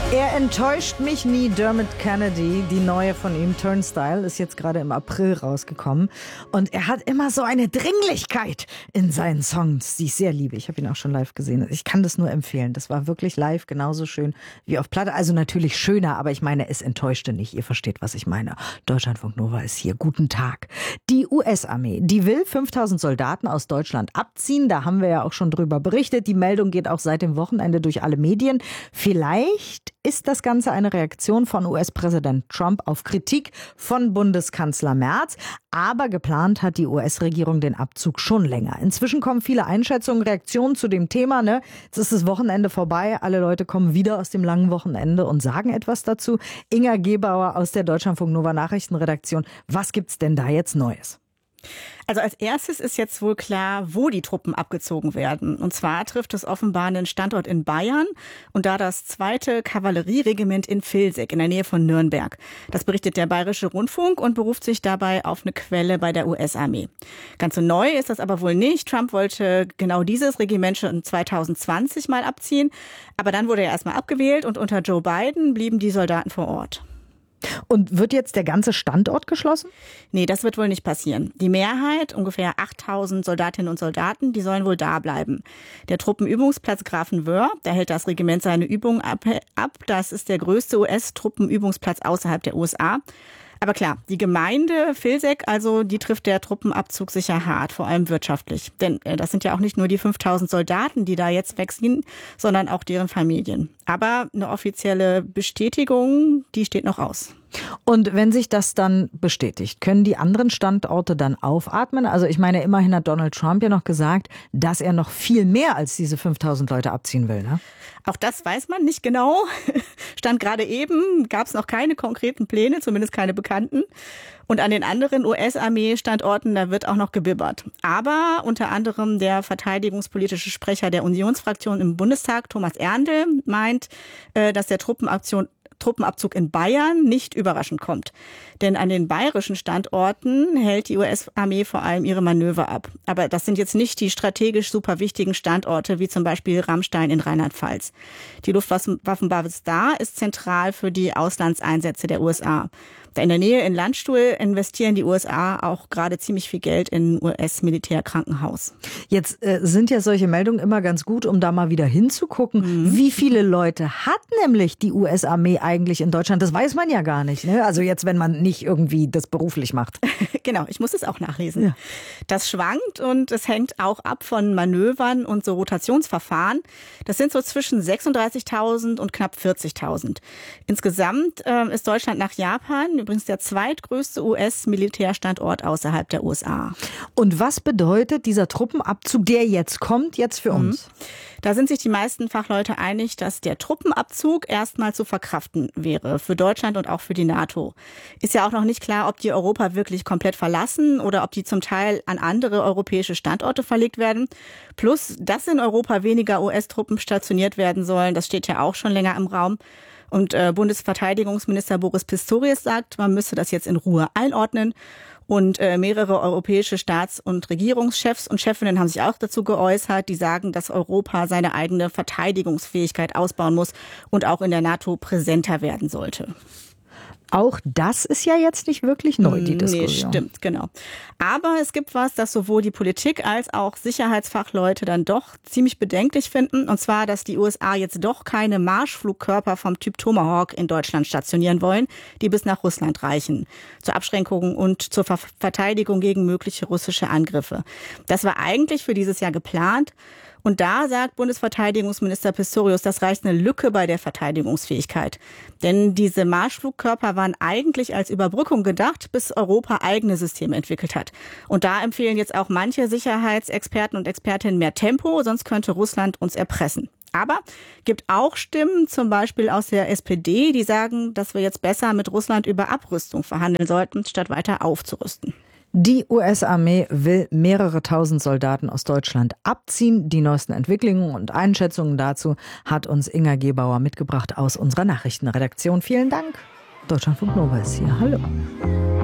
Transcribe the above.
Er enttäuscht mich nie, Dermot Kennedy. Die neue von ihm, Turnstile, ist jetzt gerade im April rausgekommen. Und er hat immer so eine Dringlichkeit in seinen Songs, die ich sehr liebe. Ich habe ihn auch schon live gesehen. Ich kann das nur empfehlen. Das war wirklich live genauso schön wie auf Platte. Also natürlich schöner, aber ich meine, es enttäuschte nicht. Ihr versteht, was ich meine. Deutschlandfunk Nova ist hier. Guten Tag. Die US-Armee, die will 5000 Soldaten aus Deutschland abziehen. Da haben wir ja auch schon drüber berichtet. Die Meldung geht auch seit dem Wochenende durch alle Medien. Vielleicht ist das Ganze eine Reaktion von US-Präsident Trump auf Kritik von Bundeskanzler Merz. Aber geplant hat die US-Regierung den Abzug schon länger. Inzwischen kommen viele Einschätzungen, Reaktionen zu dem Thema. Jetzt ist das Wochenende vorbei. Alle Leute kommen wieder aus dem langen Wochenende und sagen etwas dazu. Inga Gebauer aus der Deutschlandfunk Nova Nachrichtenredaktion. Was gibt's denn da jetzt Neues? Also als erstes ist jetzt wohl klar, wo die Truppen abgezogen werden. Und zwar trifft es offenbar einen Standort in Bayern und da das 2. Kavallerieregiment in Vilseck in der Nähe von Nürnberg. Das berichtet der Bayerische Rundfunk und beruft sich dabei auf eine Quelle bei der US-Armee. Ganz so neu ist das aber wohl nicht. Trump wollte genau dieses Regiment schon 2020 mal abziehen. Aber dann wurde er erstmal abgewählt und unter Joe Biden blieben die Soldaten vor Ort. Und wird jetzt der ganze Standort geschlossen? Nee, das wird wohl nicht passieren. Die Mehrheit, ungefähr 8000 Soldatinnen und Soldaten, die sollen wohl da bleiben. Der Truppenübungsplatz Grafenwöhr, da hält das Regiment seine Übungen ab. Das ist der größte US-Truppenübungsplatz außerhalb der USA. Aber klar, die Gemeinde Vilseck, also die trifft der Truppenabzug sicher hart, vor allem wirtschaftlich. Denn das sind ja auch nicht nur die 5000 Soldaten, die da jetzt wegziehen, sondern auch deren Familien. Aber eine offizielle Bestätigung, die steht noch aus. Und wenn sich das dann bestätigt, können die anderen Standorte dann aufatmen? Also ich meine, immerhin hat Donald Trump ja noch gesagt, dass er noch viel mehr als diese 5000 Leute abziehen will, ne? Auch das weiß man nicht genau. Stand gerade eben, gab es noch keine konkreten Pläne, zumindest keine bekannten. Und an den anderen US-Armee-Standorten, da wird auch noch gebibbert. Aber unter anderem der verteidigungspolitische Sprecher der Unionsfraktion im Bundestag, Thomas Erndl, meint, dass der Truppenabzug in Bayern nicht überraschend kommt. Denn an den bayerischen Standorten hält die US-Armee vor allem ihre Manöver ab. Aber das sind jetzt nicht die strategisch super wichtigen Standorte, wie zum Beispiel Ramstein in Rheinland-Pfalz. Die Luftwaffenbasis da ist zentral für die Auslandseinsätze der USA. Da in der Nähe in Landstuhl investieren die USA auch gerade ziemlich viel Geld in ein US-Militärkrankenhaus. Jetzt sind ja solche Meldungen immer ganz gut, um da mal wieder hinzugucken. Wie viele Leute hat nämlich die US-Armee eigentlich in Deutschland? Das weiß man ja gar nicht, ne? Also jetzt, wenn man nicht irgendwie das beruflich macht. Genau, ich muss es auch nachlesen. Ja. Das schwankt und es hängt auch ab von Manövern und so Rotationsverfahren. Das sind so zwischen 36.000 und knapp 40.000. Insgesamt ist Deutschland nach Japan übrigens der zweitgrößte US-Militärstandort außerhalb der USA. Und was bedeutet dieser Truppenabzug, der jetzt kommt, jetzt für uns? Da sind sich die meisten Fachleute einig, dass der Truppenabzug erstmal zu verkraften wäre für Deutschland und auch für die NATO. Ist ja auch noch nicht klar, ob die Europa wirklich komplett verlassen oder ob die zum Teil an andere europäische Standorte verlegt werden. Plus, dass in Europa weniger US-Truppen stationiert werden sollen, das steht ja auch schon länger im Raum. Und Bundesverteidigungsminister Boris Pistorius sagt, man müsse das jetzt in Ruhe einordnen. Und mehrere europäische Staats- und Regierungschefs und Chefinnen haben sich auch dazu geäußert, die sagen, dass Europa seine eigene Verteidigungsfähigkeit ausbauen muss und auch in der NATO präsenter werden sollte. Auch das ist ja jetzt nicht wirklich neu, die Diskussion. Nee, stimmt, genau. Aber es gibt was, das sowohl die Politik als auch Sicherheitsfachleute dann doch ziemlich bedenklich finden. Und zwar, dass die USA jetzt doch keine Marschflugkörper vom Typ Tomahawk in Deutschland stationieren wollen, die bis nach Russland reichen. Zur Abschränkung und zur Verteidigung gegen mögliche russische Angriffe. Das war eigentlich für dieses Jahr geplant. Und da sagt Bundesverteidigungsminister Pistorius, das reicht eine Lücke bei der Verteidigungsfähigkeit. Denn diese Marschflugkörper waren eigentlich als Überbrückung gedacht, bis Europa eigene Systeme entwickelt hat. Und da empfehlen jetzt auch manche Sicherheitsexperten und Expertinnen mehr Tempo, sonst könnte Russland uns erpressen. Aber gibt auch Stimmen, zum Beispiel aus der SPD, die sagen, dass wir jetzt besser mit Russland über Abrüstung verhandeln sollten, statt weiter aufzurüsten. Die US-Armee will mehrere tausend Soldaten aus Deutschland abziehen. Die neuesten Entwicklungen und Einschätzungen dazu hat uns Inga Gebauer mitgebracht aus unserer Nachrichtenredaktion. Vielen Dank. Deutschlandfunk Nova ist hier. Hallo.